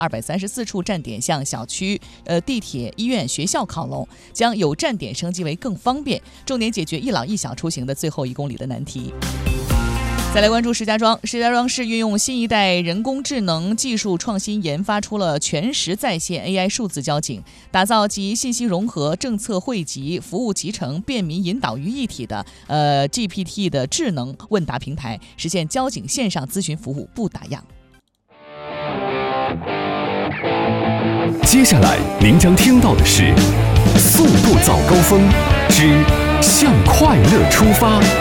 234处站点向小区、地铁、医院、学校靠拢，将有站点升级为更方便，重点解决一老一小出行的最后1公里的难题。再来关注石家庄，石家庄市运用新一代人工智能技术创新，研发出了全时在线 AI 数字交警，打造集信息融合、政策汇集、服务集成、便民引导于一体的GPT 的智能问答平台，实现交警线上咨询服务不打烊。 接下来您将听到的是《速度早高峰之向快乐出发》。